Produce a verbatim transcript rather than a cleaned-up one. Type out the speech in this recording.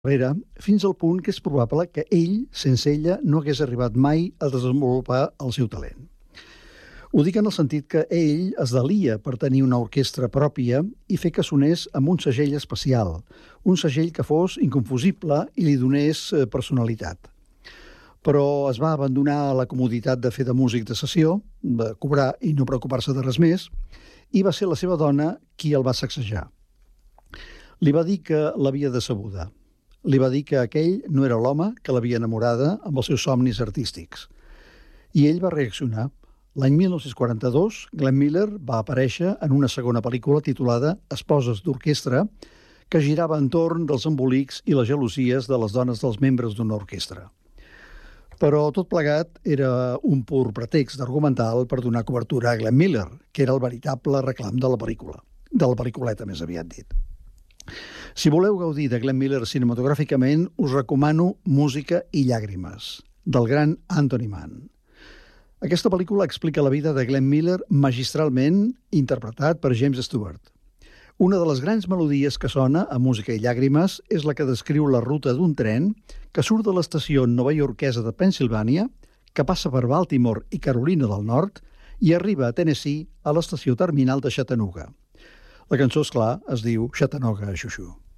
carrera fins al punt que és probable que ell, sense ella, no hagués arribat mai a desenvolupar el seu talent. Ho dic en el sentit que ell es delia per tenir una orquestra pròpia i fer que sonés amb un segell especial, un segell que fos inconfusible i li donés personalitat. Però es va abandonar la comoditat de fer de músic de sessió, de cobrar i no preocupar-se de res més, i va ser la seva dona qui el va sacsejar. Li va dir que l'havia decebuda. Li va dir que aquell no era l'home que l'havia enamorada amb els seus somnis artístics. I ell va reaccionar. L'any mil nou-cents quaranta-dos, Glenn Miller va aparèixer en una segona pel·lícula titulada Esposes d'orquestra, que girava entorn dels embolics i les gelosies de les dones dels membres d'una orquestra. Però tot plegat era un pur pretext argumental per donar cobertura a Glenn Miller, que era el veritable reclam de la pel·lícula, de la pel·lículeta més aviat dit. Si voleu gaudir de Glenn Miller cinematogràficament, us recomano Música i llàgrimes, del gran Anthony Mann. Aquesta pel·lícula explica la vida de Glenn Miller magistralment interpretat per James Stewart. Una de les grans melodies que sona a Música i llàgrimes és la que descriu la ruta d'un tren que surt de l'estació novaiorquesa de Pennsilvània, que passa per Baltimore i Carolina del Nord i arriba a Tennessee a l'estació terminal de Chattanooga. La cançó, esclar, es diu Chattanooga Choo Choo.